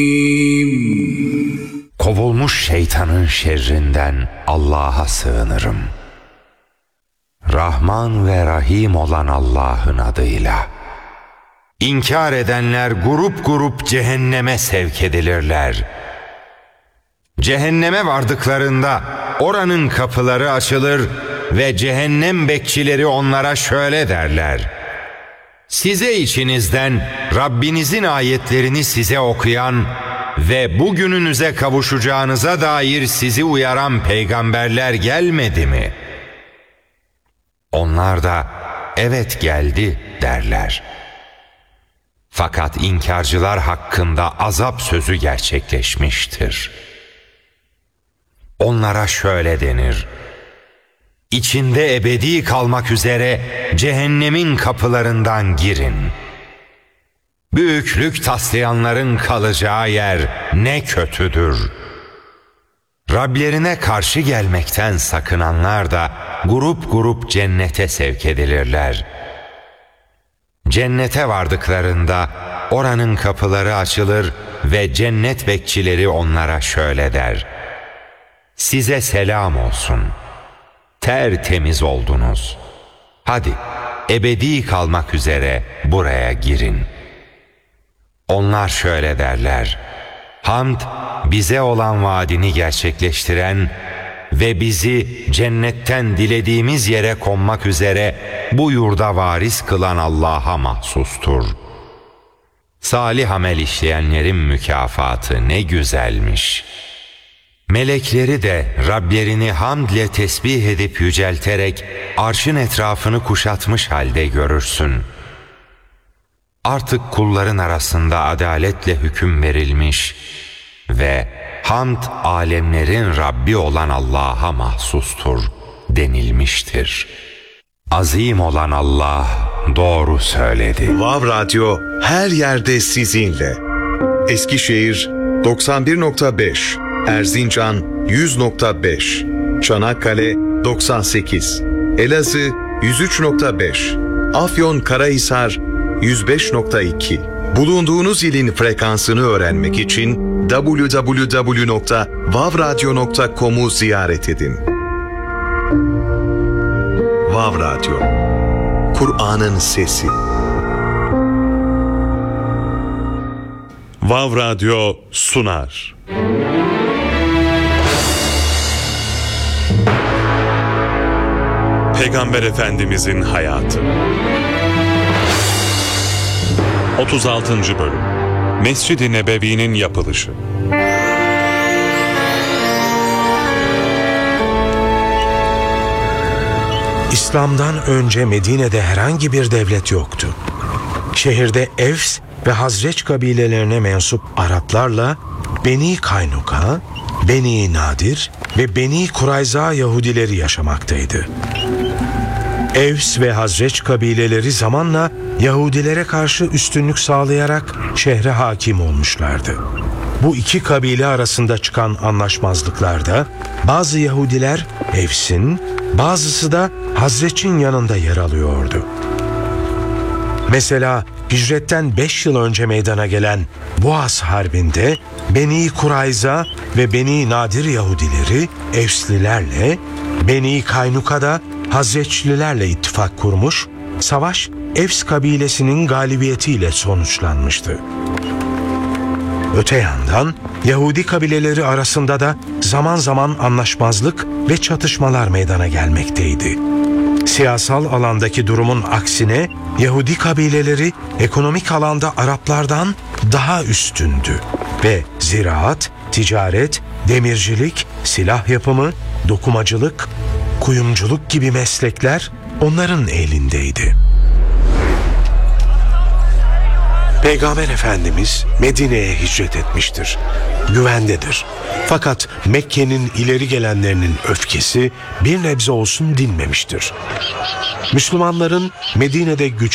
Kovulmuş şeytanın şerrinden Allah'a sığınırım. Rahman ve Rahim olan Allah'ın adıyla. İnkar edenler grup grup cehenneme sevk edilirler. Cehenneme vardıklarında oranın kapıları açılır ve cehennem bekçileri onlara şöyle derler: size içinizden Rabbinizin ayetlerini size okuyan ve bugününüze kavuşacağınıza dair sizi uyaran peygamberler gelmedi mi? Onlar da evet geldi derler. Fakat inkarcılar hakkında azap sözü gerçekleşmiştir. Onlara şöyle denir: İçinde ebedi kalmak üzere cehennemin kapılarından girin. Büyüklük taslayanların kalacağı yer ne kötüdür. Rablerine karşı gelmekten sakınanlar da grup grup cennete sevk edilirler. Cennete vardıklarında oranın kapıları açılır ve cennet bekçileri onlara şöyle der: size selam olsun. Tertemiz oldunuz. Hadi ebedi kalmak üzere buraya girin. Onlar şöyle derler: hamd bize olan vaadini gerçekleştiren ve bizi cennetten dilediğimiz yere konmak üzere bu yurda varis kılan Allah'a mahsustur. Salih amel işleyenlerin mükafatı ne güzelmiş. Melekleri de Rablerini hamdle tesbih edip yücelterek arşın etrafını kuşatmış halde görürsün. Artık kulların arasında adaletle hüküm verilmiş ve hamd alemlerin Rabbi olan Allah'a mahsustur denilmiştir. Azim olan Allah doğru söyledi. Vav Radyo her yerde sizinle. Eskişehir 91.5, Erzincan 100.5, Çanakkale 98, Elazığ 103.5, Afyonkarahisar 105.2. Bulunduğunuz ilin frekansını öğrenmek için www.vavradyo.com'u ziyaret edin. Vav Radyo, Kur'an'ın sesi. Vav Radyo sunar. Peygamber Efendimizin hayatı. 36. bölüm. Mescid-i Nebevi'nin yapılışı. İslam'dan önce Medine'de herhangi bir devlet yoktu. Şehirde Evs ve Hazreç kabilelerine mensup Araplarla Beni Kaynuka, Beni Nadir ve Beni Kurayza Yahudileri yaşamaktaydı. Evs ve Hazreç kabileleri zamanla Yahudilere karşı üstünlük sağlayarak şehre hakim olmuşlardı. Bu iki kabile arasında çıkan anlaşmazlıklarda bazı Yahudiler Evs'in, bazısı da Hazreç'in yanında yer alıyordu. Mesela hicretten 5 yıl önce meydana gelen Boğaz Harbi'nde Beni Kurayza ve Beni Nadir Yahudileri Evslilerle, Beni Kaynuka'da Hazreçlilerle ittifak kurmuş, savaş Evs kabilesinin galibiyetiyle sonuçlanmıştı. Öte yandan Yahudi kabileleri arasında da zaman zaman anlaşmazlık ve çatışmalar meydana gelmekteydi. Siyasal alandaki durumun aksine Yahudi kabileleri ekonomik alanda Araplardan daha üstündü ve ziraat, ticaret, demircilik, silah yapımı, dokumacılık, kuyumculuk gibi meslekler onların elindeydi. Peygamber Efendimiz Medine'ye hicret etmiştir. Güvendedir. Fakat Mekke'nin ileri gelenlerinin öfkesi bir nebze olsun dinmemiştir. Müslümanların Medine'de güç